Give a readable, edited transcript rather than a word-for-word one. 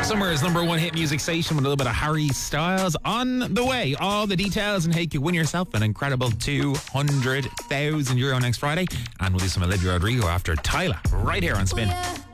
Summer's number one hit music station with a little bit of Harry Styles on the way. All the details and how you can win yourself an incredible €200,000 next Friday. And we'll do some Olivia Rodrigo after Tyler right here on Spin. Yeah.